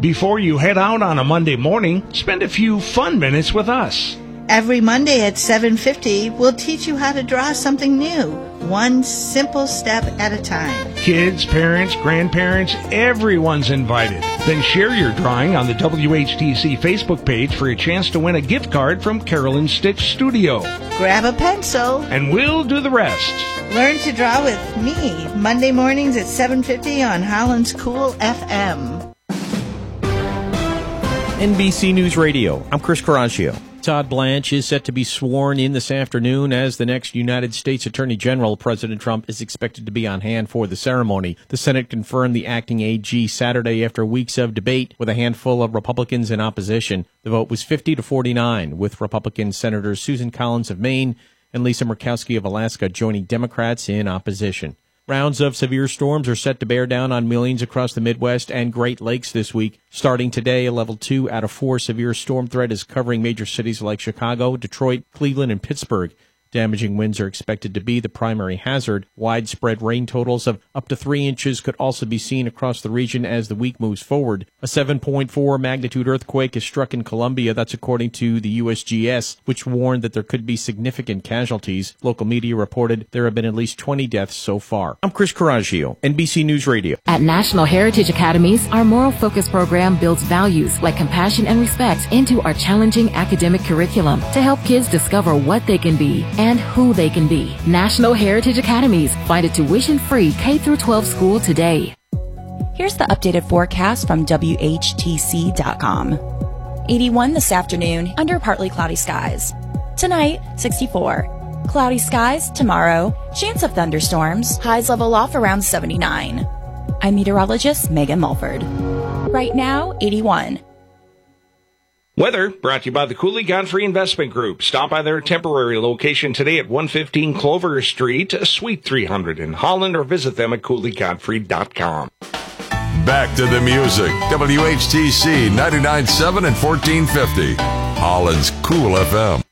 Before you head out on a Monday morning, spend a few fun minutes with us. Every Monday at 7:50, we'll teach you how to draw something new, one simple step at a time. Kids, parents, grandparents, everyone's invited. Then share your drawing on the WHTC Facebook page for a chance to win a gift card from Carolyn Stitch Studio. Grab a pencil, And we'll do the rest. learn to draw with me, Monday mornings at 7:50 on Holland's Cool FM. NBC News Radio, I'm Chris Coraggio. Todd Blanche is set to be sworn in this afternoon as the next United States Attorney General. President Trump is expected to be on hand for the ceremony. The Senate confirmed the acting AG Saturday after weeks of debate with a handful of Republicans in opposition. The vote was 50-49, with Republican Senators Susan Collins of Maine and Lisa Murkowski of Alaska joining Democrats in opposition. Rounds of severe storms are set to bear down on millions across the Midwest and Great Lakes this week. Starting today, a level 2 out of 4 severe storm threat is covering major cities like Chicago, Detroit, Cleveland, and Pittsburgh. Damaging winds are expected to be the primary hazard. Widespread rain totals of up to 3 inches could also be seen across the region as the week moves forward. A 7.4 magnitude earthquake is struck in Colombia. That's according to the USGS, which warned that there could be significant casualties. Local media reported there have been at least 20 deaths so far. I'm Chris Coraggio, NBC News Radio. At National Heritage Academies, our Moral Focus program builds values like compassion and respect into our challenging academic curriculum to help kids discover what they can be and who they can be. National Heritage Academies. Find a tuition-free K-12 school today. Here's the updated forecast from WHTC.com. 81 this afternoon under partly cloudy skies. Tonight, 64. Cloudy skies tomorrow. Chance of thunderstorms. Highs level off around 79. I'm meteorologist Megan Mulford. Right now, 81. Weather brought to you by the Cooley Godfrey Investment Group. Stop by their temporary location today at 115 Clover Street, Suite 300 in Holland, or visit them at CooleyGodfrey.com. Back to the music. WHTC 99.7 and 1450. Holland's Cool FM.